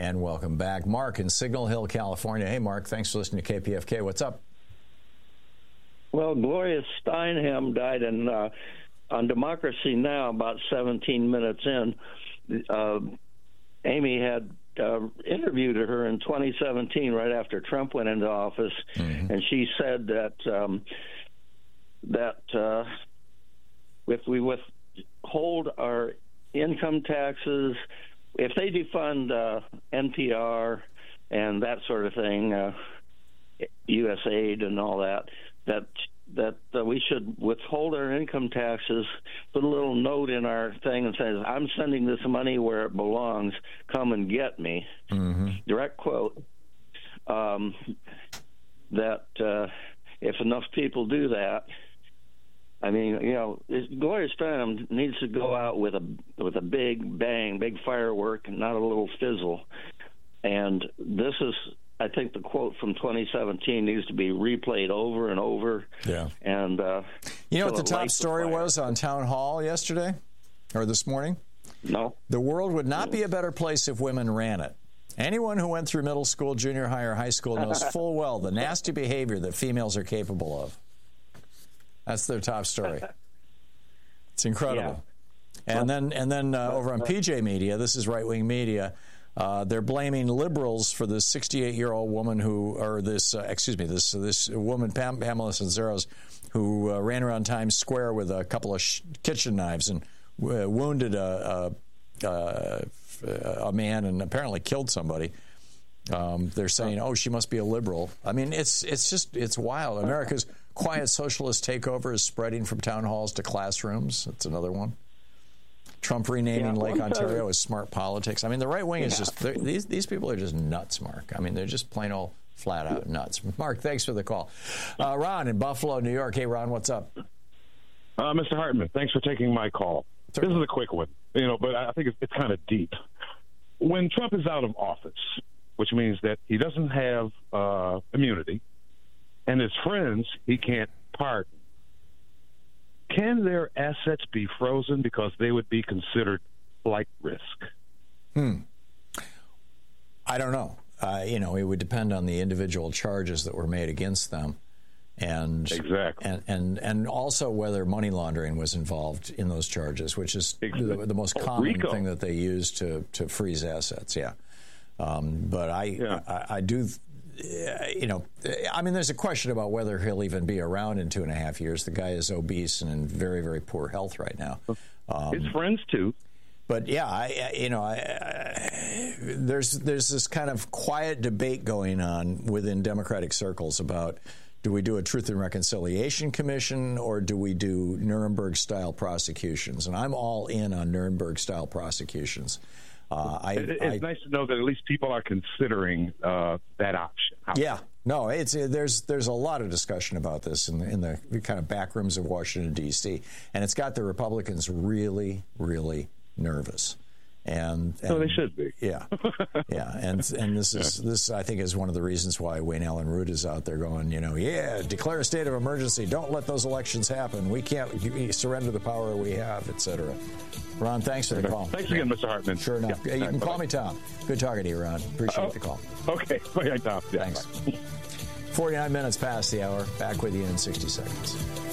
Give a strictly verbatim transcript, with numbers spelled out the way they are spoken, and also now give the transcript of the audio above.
And welcome back. Mark in Signal Hill, California. Hey, Mark, thanks for listening to K P F K. What's up? Well, Gloria Steinem died in, uh, on Democracy Now! About seventeen minutes in. Uh, Amy had uh, interviewed her in twenty seventeen, right after Trump went into office, mm-hmm. and she said that um, that uh, if we withhold our income taxes, if they defund uh, N P R and that sort of thing, uh, U S aid and all that, that that uh, we should withhold our income taxes, put a little note in our thing and says, I'm sending this money where it belongs, come and get me. Mm-hmm. Direct quote. Um, that uh, if enough people do that, I mean, you know, Gloria Steinem needs to go out with a with a big bang, big firework, and not a little fizzle. And this is, I think, the quote from twenty seventeen needs to be replayed over and over. Yeah. And uh, you know what the top story was on Town Hall yesterday or this morning? No. The world would not be a better place if women ran it. Anyone who went through middle school, junior high, or high school knows full well the nasty behavior that females are capable of. That's their top story. It's incredible. Yeah. And then, and then uh, over on P J Media, this is right-wing media, uh, they're blaming liberals for this sixty-eight-year-old woman who, or this, uh, excuse me, this this woman, Pam, Pamela Cisneros, who uh, ran around Times Square with a couple of sh- kitchen knives and uh, wounded a, a, a, a man and apparently killed somebody. Um, they're saying, oh, she must be a liberal. I mean, it's it's just, it's wild. America's quiet socialist takeover is spreading from town halls to classrooms. That's another one. Trump renaming yeah, Lake Ontario as smart politics. I mean, the right wing yeah. is just, these these people are just nuts, Mark. I mean, they're just plain old flat out nuts. Mark, thanks for the call. Uh, Ron in Buffalo, New York. Hey, Ron, what's up? Uh, Mister Hartman, thanks for taking my call. Certainly. This is a quick one, you know, but I think it's, it's kind of deep. When Trump is out of office, which means that he doesn't have uh, immunity, and his friends he can't pardon, can their assets be frozen because they would be considered flight risk? Hmm. I don't know. Uh, you know, it would depend on the individual charges that were made against them. And, exactly. and and and also whether money laundering was involved in those charges, which is exactly. the, the most common Rico. thing that they use to, to freeze assets, yeah. Um, but I, yeah. I, I do, you know, I mean, there's a question about whether he'll even be around in two and a half years. The guy is obese and in very, very poor health right now. Um, His friends, too. But, yeah, I, you know, I, I, there's there's this kind of quiet debate going on within Democratic circles about, do we do a Truth and Reconciliation Commission or do we do Nuremberg-style prosecutions? And I'm all in on Nuremberg-style prosecutions. Uh, I, it's I, nice to know that at least people are considering uh, that option. Yeah, no, it's there's there's a lot of discussion about this in the, in the kind of back rooms of Washington, D C, and it's got the Republicans really, really nervous. And, and so they should be. Yeah, yeah, and and this is this I think is one of the reasons why Wayne Allen Root is out there going, you know, yeah, declare a state of emergency. Don't let those elections happen. We can't surrender the power we have, et cetera. Ron, thanks for the call. Thanks again, Mister Hartman. Sure enough. Yeah. You can Bye-bye. call me Tom. Good talking to you, Ron. Appreciate uh, the call. Okay. Bye, Tom. Yeah. Thanks. forty-nine minutes past the hour. Back with you in sixty seconds.